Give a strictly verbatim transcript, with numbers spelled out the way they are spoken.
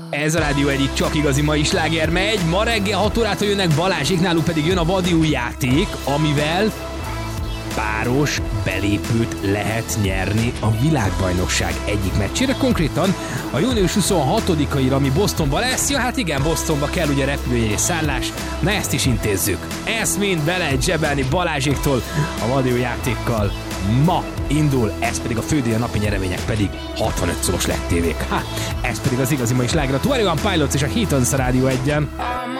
Ez a Rádió egyik csak igazi mai sláger megy. Ma reggel hat órától jönnek Balázsék, náluk pedig jön a vadi új játék, amivel páros belépőt lehet nyerni a világbajnokság egyik meccsére, konkrétan a június huszonhatodikaira, ami Bostonban lesz. Ja, hát igen, Bostonba kell ugye repülőjegy és szállás, na ezt is intézzük. Ezt mind be lehet zsebelni Balázséktól a vadi új játékkal. Ma indul, ez pedig a fődíj, a napi nyeremények pedig hatvanöt szoros lett tévék. Ha, ez pedig az igazi mai sláger, a Twenty One Pilots és a Heathens a Rádió egyen.